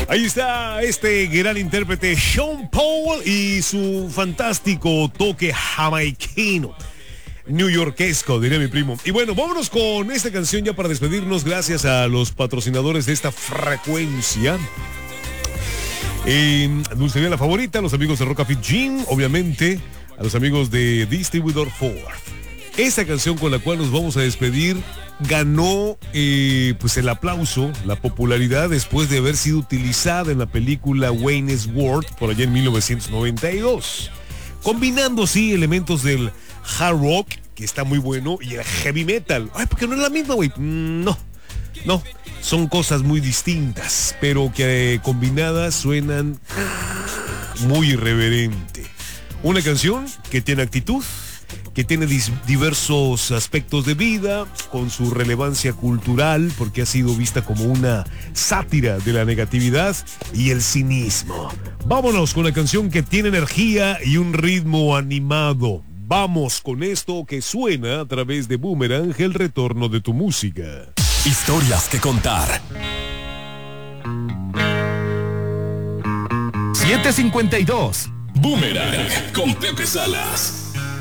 Ahí está este gran intérprete Sean Paul y su fantástico toque jamaiquino, newyorkesco, diría mi primo. Y bueno, vámonos con esta canción ya para despedirnos, gracias a los patrocinadores de esta frecuencia. Dulcería La Favorita, a los amigos de Roca Fit Gym, obviamente, a los amigos de Distribuidor Ford. Esta canción con la cual nos vamos a despedir ganó pues el aplauso, la popularidad después de haber sido utilizada en la película Wayne's World por allá en 1992. Combinando sí elementos del hard rock, que está muy bueno, y el heavy metal. Ay, porque no es la misma, güey. No. Son cosas muy distintas, pero que combinadas suenan muy irreverente. Una canción que tiene actitud, que tiene diversos aspectos de vida, con su relevancia cultural, porque ha sido vista como una sátira de la negatividad y el cinismo. Vámonos con la canción que tiene energía y un ritmo animado. Vamos con esto que suena a través de Boomerang, el retorno de tu música. Historias que contar. 7:52. Boomerang con Pepe Salas.